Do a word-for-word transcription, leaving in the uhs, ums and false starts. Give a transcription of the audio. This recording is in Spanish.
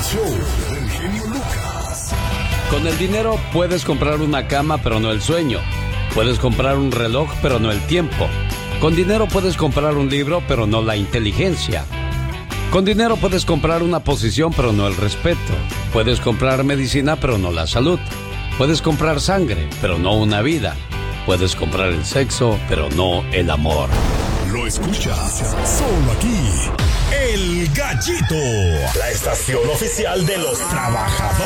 show del genio Lucas. Con el dinero puedes comprar una cama, pero no el sueño. Puedes comprar un reloj, pero no el tiempo. Con dinero puedes comprar un libro, pero no la inteligencia. Con dinero puedes comprar una posición, pero no el respeto. Puedes comprar medicina, pero no la salud. Puedes comprar sangre, pero no una vida. Puedes comprar el sexo, pero no el amor. Lo escuchas solo aquí. El Gallito, la estación oficial de los trabajadores.